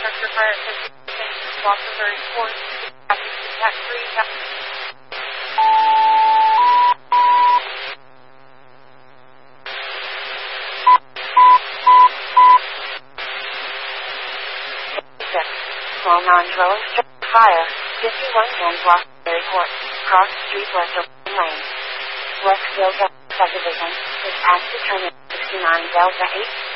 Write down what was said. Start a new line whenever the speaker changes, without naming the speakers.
structure fire at 50 Waterbury Court, Attack 3. Small non-dwelling structure fire, 5110 Waterbury Court, Cross Street West of Lane. Westville Subdivision, is as determined 69 Delta 8.